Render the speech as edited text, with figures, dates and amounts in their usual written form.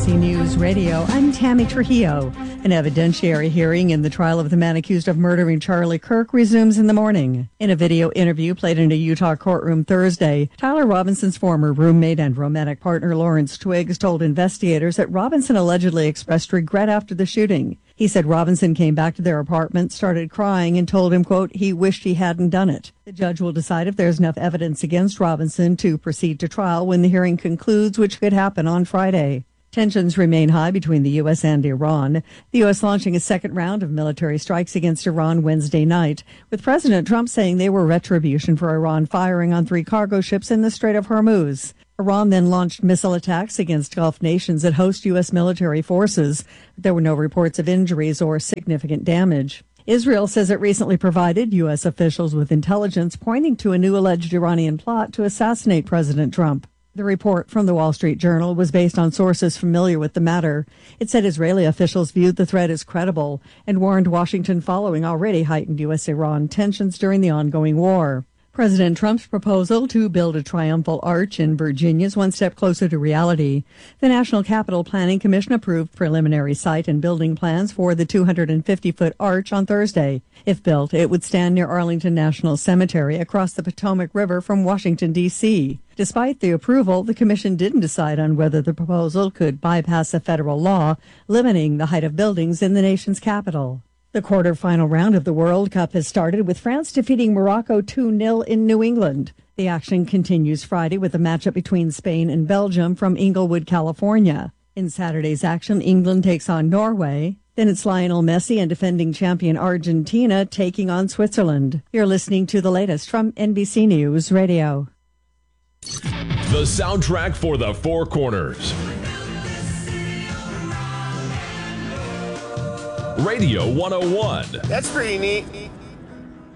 NBC News Radio, I'm Tammy Trujillo. An evidentiary hearing in the trial of the man accused of murdering Charlie Kirk resumes in the morning. In a video interview played in a Utah courtroom Thursday, Tyler Robinson's former roommate and romantic partner Lawrence Twiggs told investigators that Robinson allegedly expressed regret after the shooting. He said Robinson came back to their apartment, started crying, and told him, quote, he wished he hadn't done it. The judge will decide if there's enough evidence against Robinson to proceed to trial when the hearing concludes, which could happen on Friday. Tensions remain high between the U.S. and Iran, the U.S. launching a second round of military strikes against Iran Wednesday night, with President Trump saying they were retribution for Iran firing on 3 cargo ships in the Strait of Hormuz. Iran then launched missile attacks against Gulf nations that host U.S. military forces. There were no reports of injuries or significant damage. Israel says it recently provided U.S. officials with intelligence pointing to a new alleged Iranian plot to assassinate President Trump. The report from the Wall Street Journal was based on sources familiar with the matter. It said Israeli officials viewed the threat as credible and warned Washington following already heightened U.S.-Iran tensions during the ongoing war. President Trump's proposal to build a triumphal arch in Virginia is one step closer to reality. The National Capital Planning Commission approved preliminary site and building plans for the 250-foot arch on Thursday. If built, it would stand near Arlington National Cemetery across the Potomac River from Washington, D.C. Despite the approval, the commission didn't decide on whether the proposal could bypass a federal law limiting the height of buildings in the nation's capital. The quarterfinal round of the World Cup has started with France defeating Morocco 2-0 in New England. The action continues Friday with a matchup between Spain and Belgium from Inglewood, California. In Saturday's action, England takes on Norway. Then it's Lionel Messi and defending champion Argentina taking on Switzerland. You're listening to the latest from NBC News Radio. The soundtrack for the Four Corners. Radio 101. That's pretty neat.